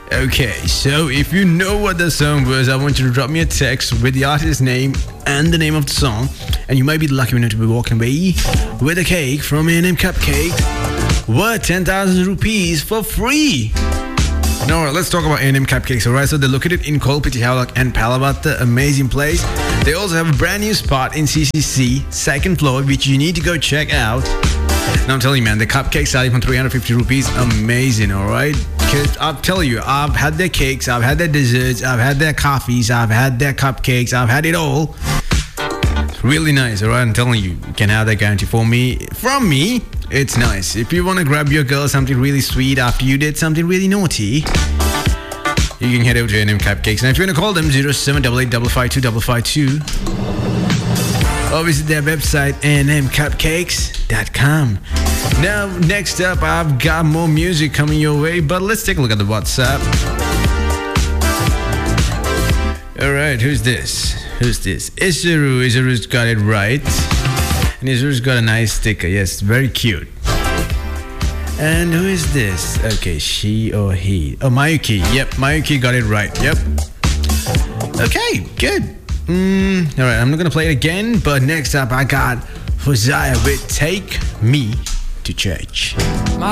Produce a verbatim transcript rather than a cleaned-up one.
Okay, so if you know what the song was, I want you to drop me a text with the artist's name and the name of the song, and you might be the lucky winner to be walking away with a cake from A and M Cupcakes worth ten thousand rupees for free. Now, alright, let's talk about A and M Cupcakes, alright? So they're located in Kolpiti, Havelock and Palavatta, amazing place. They also have a brand new spot in C C C, second floor, which you need to go check out. Now I'm telling you, man, the cupcakes starting from three hundred fifty rupees, amazing, alright? Because I'll tell you, I've had their cakes, I've had their desserts, I've had their coffees, I've had their cupcakes, I've had it all. It's really nice, alright? I'm telling you, you can have that guarantee for me. From me, it's nice. If you want to grab your girl something really sweet after you did something really naughty, you can head over to A and M Cupcakes. And if you want to call them, zero seven eight eight five five two five five two. Or visit their website, a n m cupcakes dot com. Now, next up, I've got more music coming your way, but let's take a look at the WhatsApp. Alright, who's this? Who's this? Isaru. Isaru's got it right. And Isaru's got a nice sticker. Yes, very cute. And who is this? Okay, she or he? Oh, Mayuki. Yep, Mayuki got it right. Yep. Okay, good. Mm, all right, I'm not going to play it again, but next up I got Hosea with Take Me to Church.